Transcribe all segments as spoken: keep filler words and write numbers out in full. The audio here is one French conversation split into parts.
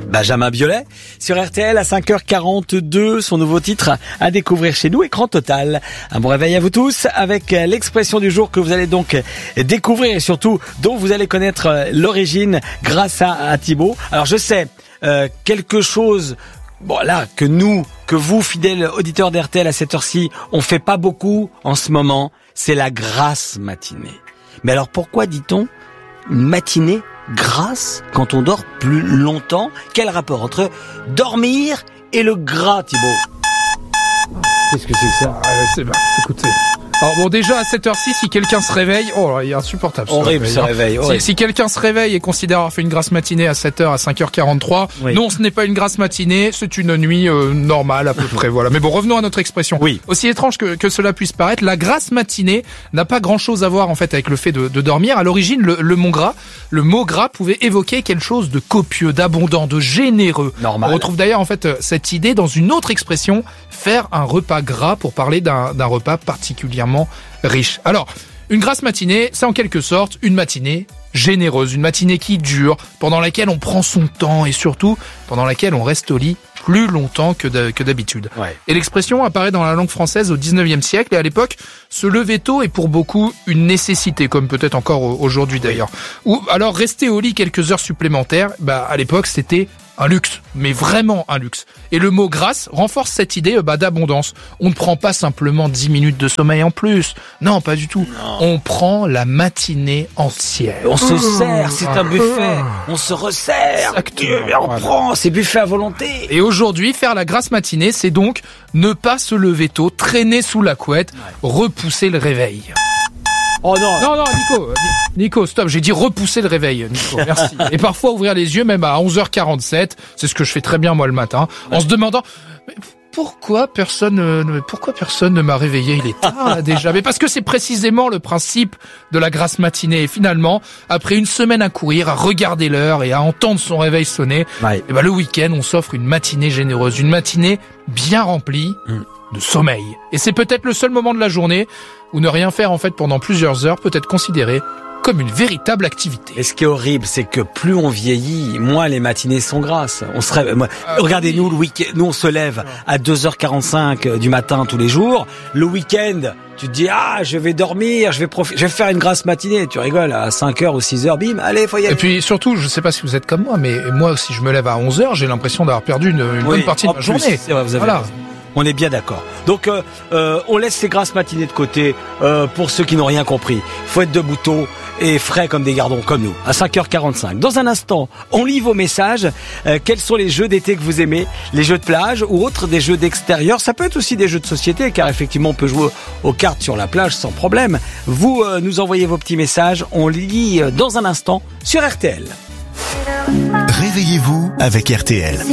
Benjamin Biolay sur R T L à cinq heures quarante-deux, son nouveau titre à découvrir chez nous, Écran Total. Un bon réveil à vous tous avec l'expression du jour que vous allez donc découvrir et surtout dont vous allez connaître l'origine grâce à, à Thibaut. Alors je sais, euh, quelque chose, bon là, que nous, que vous, fidèles auditeurs d'R T L à cette heure-ci, on fait pas beaucoup en ce moment, c'est la grasse matinée. Mais alors pourquoi dit-on une matinée grasse quand on dort plus longtemps? Quel rapport entre dormir et le gras, Thibaut? Qu'est-ce que c'est que ça? Ah, c'est bon, écoutez. Alors bon, déjà à cette heure-ci, si quelqu'un se réveille, oh, il est insupportable. Horrible ce réveil. Si, si quelqu'un se réveille et considère avoir fait une grasse matinée à sept heures à cinq heures quarante-trois, oui. Non, ce n'est pas une grasse matinée, c'est une nuit euh, normale à peu près. Voilà. Mais bon, revenons à notre expression. Oui. Aussi étrange que, que cela puisse paraître, la grasse matinée n'a pas grand-chose à voir en fait avec le fait de, de dormir. À l'origine, le, le mot gras, le mot gras pouvait évoquer quelque chose de copieux, d'abondant, de généreux. Normal. On retrouve d'ailleurs en fait cette idée dans une autre expression, faire un repas gras, pour parler d'un, d'un repas particulièrement riche. Alors, une grasse matinée, c'est en quelque sorte une matinée généreuse, une matinée qui dure, pendant laquelle on prend son temps et surtout pendant laquelle on reste au lit plus longtemps que, de, que d'habitude. Ouais. Et l'expression apparaît dans la langue française au dix-neuvième siècle et à l'époque, se lever tôt est pour beaucoup une nécessité, comme peut-être encore aujourd'hui d'ailleurs. Ou alors rester au lit quelques heures supplémentaires, bah à l'époque c'était un luxe, mais vraiment un luxe. Et le mot grasse renforce cette idée bah, d'abondance. On ne prend pas simplement dix minutes de sommeil en plus. Non, pas du tout. Non. On prend la matinée entière. On se sert, c'est un buffet. On se resserre. Exactement. Et on voilà. prend, c'est buffet à volonté. Et aujourd'hui, faire la grasse matinée, c'est donc ne pas se lever tôt, traîner sous la couette, ouais. repousser le réveil. Oh non. Non, non, Nico, Nico, stop, j'ai dit repousser le réveil, Nico, merci. Et parfois ouvrir les yeux même à onze heures quarante-sept, c'est ce que je fais très bien moi le matin, ouais. en se demandant, mais pourquoi personne, euh, pourquoi personne ne m'a réveillé? Il est tard là déjà. Mais parce que c'est précisément le principe de la grasse matinée. Et finalement, après une semaine à courir, à regarder l'heure et à entendre son réveil sonner, ouais. et ben le week-end, on s'offre une matinée généreuse, une matinée bien remplie. Mm. de sommeil. Et c'est peut-être le seul moment de la journée où ne rien faire en fait pendant plusieurs heures peut être considéré comme une véritable activité. Et ce qui est horrible, c'est que plus on vieillit, moins les matinées sont grasses. On se rêve, moi, euh, regardez oui. nous le week-end, nous on se lève à deux heures quarante-cinq du matin tous les jours. Le week-end, tu te dis ah je vais dormir, je vais profiter, je vais faire une grasse matinée. Tu rigoles à cinq heures ou six heures, bim, allez faut y aller. Et puis surtout, je sais pas si vous êtes comme moi, mais moi si je me lève à onze heures, j'ai l'impression d'avoir perdu une, une oui, bonne partie de ma plus, journée. C'est vrai, vous avez voilà. raison. On est bien d'accord. Donc, euh, euh, on laisse ces grasses matinées de côté euh, pour ceux qui n'ont rien compris. Faut être debout tôt et frais comme des gardons, comme nous, à cinq heures quarante-cinq. Dans un instant, on lit vos messages. Euh, quels sont les jeux d'été que vous aimez? Les jeux de plage ou autres, des jeux d'extérieur. Ça peut être aussi des jeux de société, car effectivement, on peut jouer aux cartes sur la plage sans problème. Vous euh, nous envoyez vos petits messages. On lit euh, dans un instant sur R T L. Réveillez-vous avec R T L.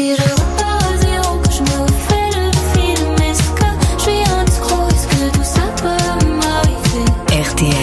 R T L,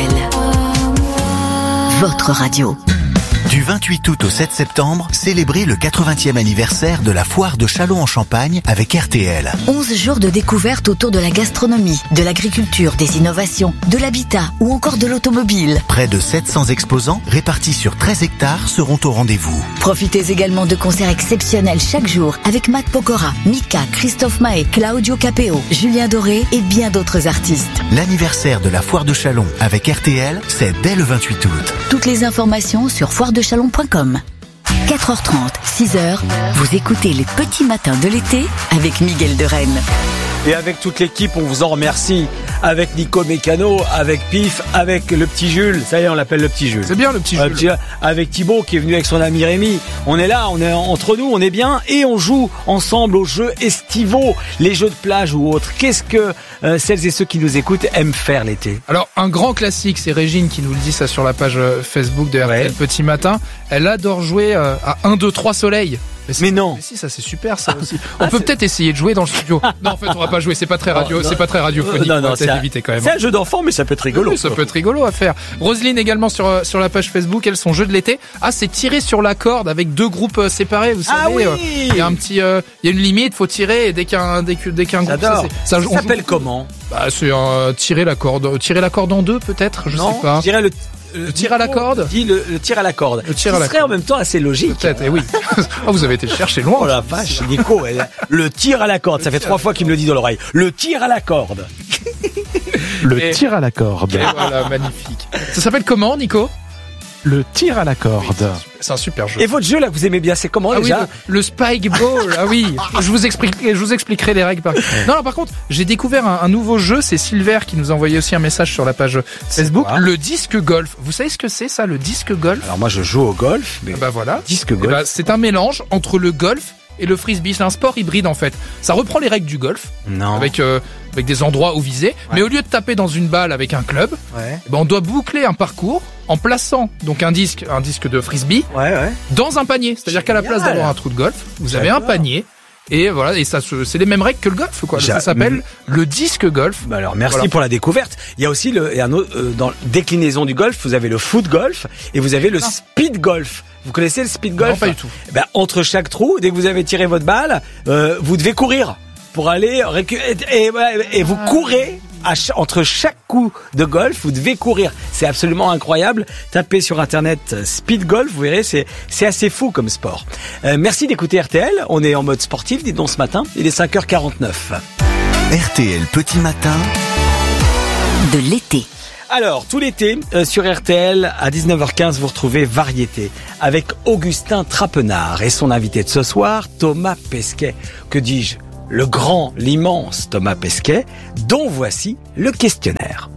votre radio. Du vingt-huit août au sept septembre, célébrez le quatre-vingtième anniversaire de la foire de Châlons en Champagne avec R T L. onze jours de découverte autour de la gastronomie, de l'agriculture, des innovations, de l'habitat ou encore de l'automobile. Près de sept cents exposants répartis sur treize hectares seront au rendez-vous. Profitez également de concerts exceptionnels chaque jour avec Matt Pokora, Mika, Christophe Maé, Claudio Capeo, Julien Doré et bien d'autres artistes. L'anniversaire de la foire de Châlons avec R T L, c'est dès le vingt-huit août. Toutes les informations sur foire de chalon point com. quatre heures trente, six heures, vous écoutez les petits matins de l'été avec Miguel de Rennes. Et avec toute l'équipe, on vous en remercie. Avec Nico Mécano, avec Pif, avec le petit Jules. Ça y est, on l'appelle le petit Jules. C'est bien le petit Jules. Euh, avec Thibaut qui est venu avec son ami Rémi. On est là, on est entre nous, on est bien. Et on joue ensemble aux jeux estivaux, les jeux de plage ou autres. Qu'est-ce que euh, celles et ceux qui nous écoutent aiment faire l'été? Alors, un grand classique, c'est Régine qui nous le dit ça sur la page Facebook de R T L ouais. Petit Matin. Elle adore jouer euh, à un, deux, trois soleil. Mais, mais non. Mais si, ça c'est super ça aussi. On ah, peut c'est... peut-être essayer de jouer dans le studio. Non, en fait, on va pas jouer. C'est pas très radio. Oh, c'est pas très radiophonique. Non, non, c'est un... éviter quand même. C'est un jeu d'enfant, mais ça peut être rigolo. Oui, ça peut être rigolo à faire. Roselyne également sur sur la page Facebook. Elle son jeu de l'été. Ah, c'est tirer sur la corde avec deux groupes séparés. Vous savez, ah oui. Il euh, y a un petit, il euh, y a une limite. Faut tirer et dès qu'un dès que dès qu'un groupe. Ça, ça, ça s'appelle comment? Bah, c'est euh, tirer la corde, tirer la corde en deux peut-être. Je non, sais pas. Je dirais le Le tir à la corde. Dit le, le tir à la corde. Le tir Ce à la serait corde. en même temps assez logique. Peut-être, eh oui. Ah, vous avez été le chercher loin. Oh la vache, Nico, elle- le tir à la corde, ça fait trois fois qu'il me le dit dans l'oreille. Le tir à la corde. Le Et- tir à la corde. Et voilà, magnifique. Ça s'appelle comment, Nico? Le tir à la corde. C'est un super jeu. Et votre jeu là que vous aimez bien, c'est comment Ah oui, déjà? le, le Spike Ball. Ah oui, je vous expliquerai, je vous expliquerai les règles. Par... Non, non, par contre, j'ai découvert un, un nouveau jeu. C'est Silver qui nous a envoyé aussi un message sur la page Facebook. quoi Le disque golf. Vous savez ce que c'est ça, le disque golf? Alors moi je joue au golf, mais Bah voilà. disque Eh golf. ben, c'est un mélange entre le golf et le frisbee. C'est un sport hybride en fait. Ça reprend les règles du golf non. avec euh, avec des endroits où viser, mais au lieu de taper dans une balle avec un club, Ouais. eh ben, on doit boucler un parcours en plaçant donc un disque, un disque de frisbee Ouais, ouais. dans un panier. C'est-à-dire qu'à la place Génial. d'avoir un trou de golf, vous avez un J'adore. panier. Et voilà, et ça, se- c'est les mêmes règles que le golf, quoi. J'a- Ça s'appelle le disque golf. Bah alors merci Voilà. pour la découverte. Il y a aussi le, et un autre, euh, dans déclinaison du golf, vous avez le foot golf et vous avez le Non. speed golf. Vous connaissez le speed Non, golf? pas du tout. Eh ben, entre chaque trou, dès que vous avez tiré votre balle, euh, vous devez courir pour aller récupérer et, et, ouais, et vous courez à ch- entre chaque coup de golf, vous devez courir. C'est absolument incroyable. Tapez sur internet euh, speed golf, vous verrez, c'est c'est assez fou comme sport. Euh, merci d'écouter R T L. On est en mode sportif, dis donc ce matin. Il est cinq heures quarante-neuf. R T L Petit Matin. De l'été. Alors, tout l'été, euh, sur R T L, à dix-neuf heures quinze, vous retrouvez Variété avec Augustin Trapenard et son invité de ce soir, Thomas Pesquet. Que dis-je? Le grand, l'immense Thomas Pesquet, dont voici le questionnaire.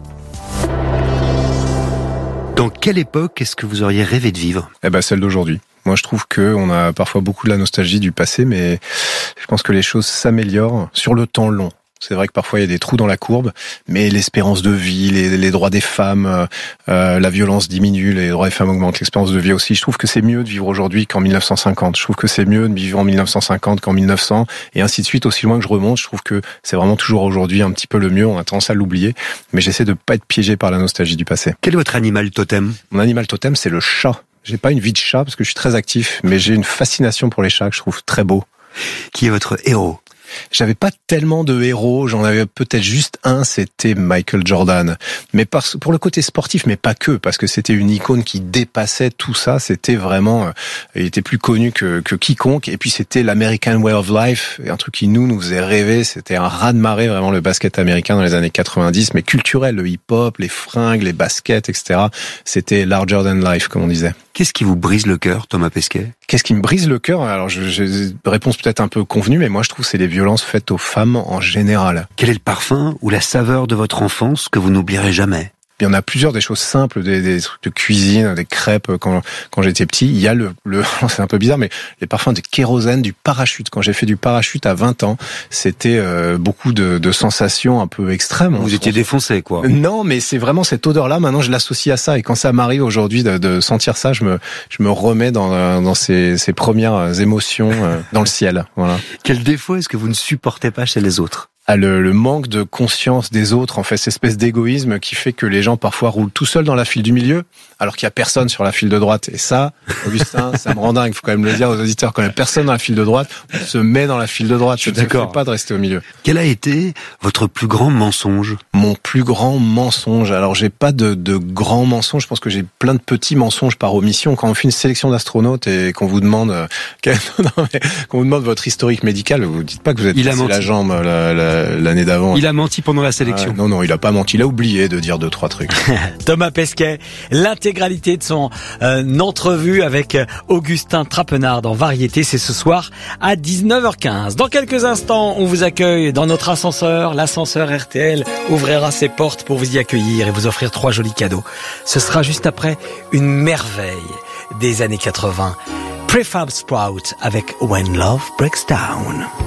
Dans quelle époque est-ce que vous auriez rêvé de vivre? Eh ben, celle d'aujourd'hui. Moi, je trouve que on a parfois beaucoup de la nostalgie du passé, mais je pense que les choses s'améliorent sur le temps long. C'est vrai que parfois il y a des trous dans la courbe, mais l'espérance de vie, les, les droits des femmes, euh, la violence diminue, les droits des femmes augmentent, l'expérience de vie aussi. Je trouve que c'est mieux de vivre aujourd'hui qu'en mille neuf cent cinquante. Je trouve que c'est mieux de vivre en mille neuf cent cinquante qu'en mille neuf cents, et ainsi de suite. Aussi loin que je remonte, je trouve que c'est vraiment toujours aujourd'hui un petit peu le mieux. On a tendance à l'oublier, mais j'essaie de pas être piégé par la nostalgie du passé. Quel est votre animal totem? Mon animal totem, c'est le chat. J'ai pas une vie de chat parce que je suis très actif, mais j'ai une fascination pour les chats que je trouve très beau. Qui est votre héros? J'avais pas tellement de héros, j'en avais peut-être juste un, c'était Michael Jordan. Mais par, pour le côté sportif, mais pas que, parce que c'était une icône qui dépassait tout ça. C'était vraiment, euh, il était plus connu que, que quiconque. Et puis c'était l'American Way of Life, un truc qui nous nous faisait rêver. C'était un raz-de-marée vraiment le basket américain dans les années quatre-vingt-dix, mais culturel, le hip-hop, les fringues, les baskets, et cetera. C'était larger than life, comme on disait. Qu'est-ce qui vous brise le cœur, Thomas Pesquet? Qu'est-ce qui me brise le cœur? Alors, je, je, réponse peut-être un peu convenue, mais moi je trouve que c'est les violences faites aux femmes en général. Quel est le parfum ou la saveur de votre enfance que vous n'oublierez jamais? Il y en a plusieurs, des choses simples, des, des trucs de cuisine, des crêpes quand quand j'étais petit. Il y a le, le c'est un peu bizarre, mais les parfums de kérosène, du parachute. Quand j'ai fait du parachute à vingt ans, c'était euh, beaucoup de, de sensations un peu extrêmes. Vous On- étiez on- défoncé, quoi. Non, mais c'est vraiment cette odeur-là. Maintenant, je l'associe à ça. Et quand ça m'arrive aujourd'hui de, de sentir ça, je me je me remets dans dans ces, ces premières émotions euh, dans le ciel. Voilà. Quel défaut est-ce que vous ne supportez pas chez les autres? Ah, le, le manque de conscience des autres, en fait, cette espèce d'égoïsme qui fait que les gens parfois roulent tout seuls dans la file du milieu, alors qu'il y a personne sur la file de droite. Et ça, Augustin, ça me rend dingue. Faut quand même le dire aux auditeurs, quand il y a personne dans la file de droite, on se met dans la file de droite. Je suis Ça ne d'accord. fait pas de rester au milieu. Quel a été votre plus grand mensonge? Mon plus grand mensonge. Alors, j'ai pas de, de grands mensonges. Je pense que j'ai plein de petits mensonges par omission. Quand on fait une sélection d'astronautes et qu'on vous demande, euh, quel- non, mais qu'on vous demande votre historique médical, vous dites pas que vous êtes Il a cassé menti. la jambe la- la- l'année d'avant. Il a menti pendant la sélection. Ah, non, non, il a pas menti. Il a oublié de dire deux, trois trucs. Thomas Pesquet, l'intégralité de son euh, entrevue avec euh, Augustin Trapenard dans Variété, c'est ce soir à dix-neuf heures quinze. Dans quelques instants, on vous accueille dans notre ascenseur. L'ascenseur R T L ouvrira ses portes pour vous y accueillir et vous offrir trois jolis cadeaux. Ce sera juste après une merveille des années quatre-vingts. Prefab Sprout avec When Love Breaks Down.